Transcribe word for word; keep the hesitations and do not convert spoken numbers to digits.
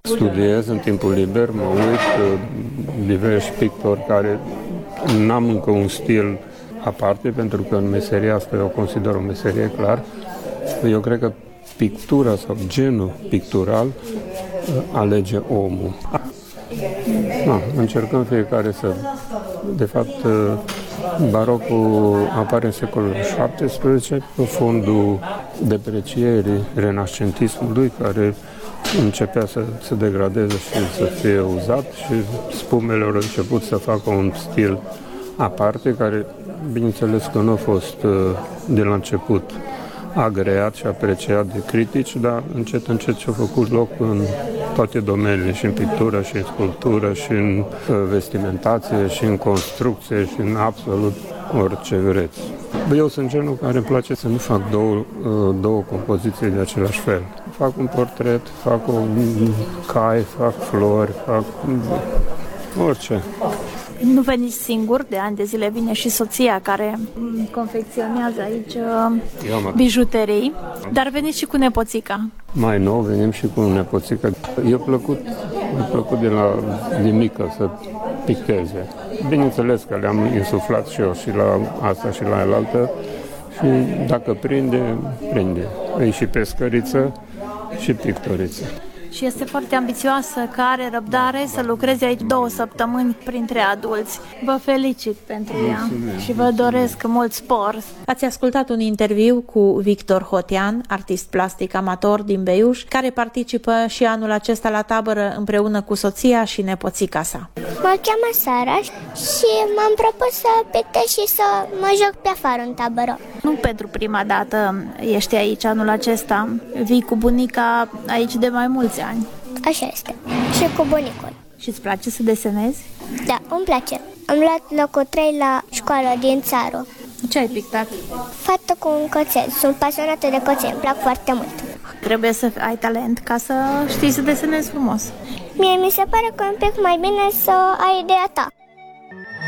Studiez în timpul liber, mă uit, diversi pictori care n-am încă un stil aparte, pentru că în meseria asta eu o consider o meserie clar. Eu cred că pictura sau genul pictural alege omul. Da, încercăm fiecare să... De fapt, barocul apare în secolul șaptesprezece pe fondul deprecierii renascentismului, care începea să se degradeze și să fie uzat, și spumele au început să facă un stil aparte, care, bineînțeles că nu a fost de la început agreat și apreciat de critici, dar încet, încet și-a făcut loc în toate domeniile, și în pictură, și în sculptură, și în vestimentație, și în construcție, și în absolut orice vreți. Eu sunt genul care îmi place să nu fac două, două compoziții de același fel. Fac un portret, fac o cai, fac flori, fac orice. Nu veniți singur, de ani de zile vine și soția care confecționează aici bijuterii, dar veniți și cu nepoțica. Mai nou venim și cu nepoțica. I-a plăcut, i-a plăcut de la de mică să picteze. Bineînțeles că le-am insuflat și eu și la asta și la elaltă, și dacă prinde, prinde. E și pescăriță și pictoriță. Și este foarte ambițioasă, că are răbdare să lucreze aici două săptămâni printre adulți. Vă felicit pentru ea și vă doresc mult spor. Ați ascultat un interviu cu Victor Hotean, artist plastic amator din Beiuș, care participă și anul acesta la tabără împreună cu soția și nepoțica sa. Mă cheamă Sara și m-am propus să pictez și să mă joc pe afară în tabără. Nu pentru prima dată ești aici anul acesta, vii cu bunica aici de mai mulți ani. Așa este. Și cu bunicul. Și îți place să desenezi? Da, îmi place. Am luat locul trei la școală din țară. Ce ai pictat? Fată cu un cățel. Sunt pasionată de cățel, îmi plac foarte mult. Trebuie să ai talent ca să știi să desenezi frumos. Mie mi se pare că un pic mai bine să ai ideea ta.